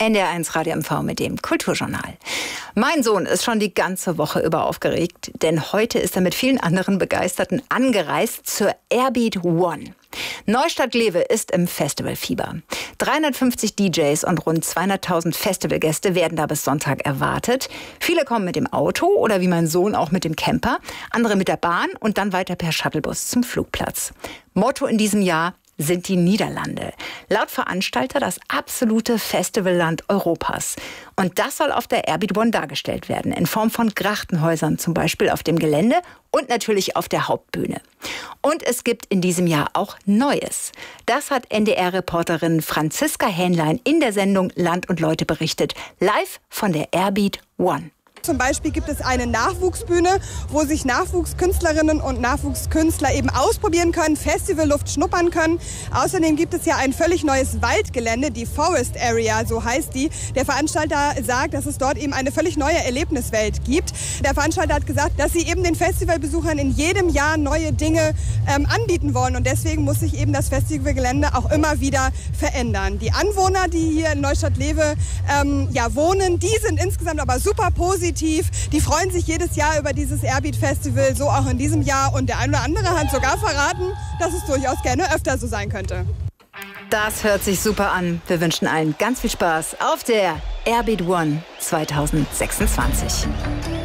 NDR1 Radio MV mit dem Kulturjournal. Mein Sohn ist schon die ganze Woche über aufgeregt, denn heute ist er mit vielen anderen Begeisterten angereist zur Airbeat One. Neustadt-Glewe ist im Festivalfieber. 350 DJs und rund 200.000 Festivalgäste werden da bis Sonntag erwartet. Viele kommen mit dem Auto oder wie mein Sohn auch mit dem Camper, andere mit der Bahn und dann weiter per Shuttlebus zum Flugplatz. Motto in diesem Jahr sind die Niederlande. Laut Veranstalter das absolute Festivalland Europas. Und das soll auf der Airbeat One dargestellt werden, in Form von Grachtenhäusern zum Beispiel auf dem Gelände und natürlich auf der Hauptbühne. Und es gibt in diesem Jahr auch Neues. Das hat NDR-Reporterin Franziska Hähnlein in der Sendung Land und Leute berichtet, live von der Airbeat One. Zum Beispiel gibt es eine Nachwuchsbühne, wo sich Nachwuchskünstlerinnen und Nachwuchskünstler eben ausprobieren können, Festivalluft schnuppern können. Außerdem gibt es ja ein völlig neues Waldgelände, die Forest Area, so heißt die. Der Veranstalter sagt, dass es dort eben eine völlig neue Erlebniswelt gibt. Der Veranstalter hat gesagt, dass sie eben den Festivalbesuchern in jedem Jahr neue Dinge anbieten wollen. Und deswegen muss sich eben das Festivalgelände auch immer wieder verändern. Die Anwohner, die hier in Neustadt-Glewe wohnen, die sind insgesamt aber super positiv. Die freuen sich jedes Jahr über dieses Airbeat Festival, so auch in diesem Jahr. Und der eine oder andere hat sogar verraten, dass es durchaus gerne öfter so sein könnte. Das hört sich super an. Wir wünschen allen ganz viel Spaß auf der Airbeat One 2026.